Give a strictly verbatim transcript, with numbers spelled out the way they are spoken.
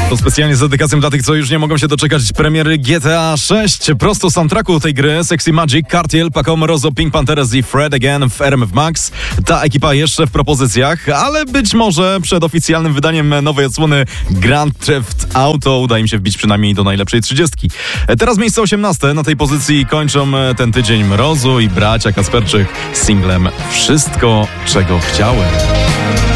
To specjalnie z dedykacją dla tych, co już nie mogą się doczekać premiery G T A sześć. Prosto z soundtracku tej gry Sexy Magic, Cartier, Paco Moroso, Pink Panthers i Fred Again w R M F Max. Ta ekipa jeszcze w propozycjach, ale być może przed oficjalnym wydaniem nowej odsłony Grand Theft Auto uda im się wbić przynajmniej do najlepszej trzydziestki. Teraz miejsce osiemnaste. Na tej pozycji kończą ten tydzień Mrozu i bracia Kasperczyk z singlem Wszystko, czego chciałem.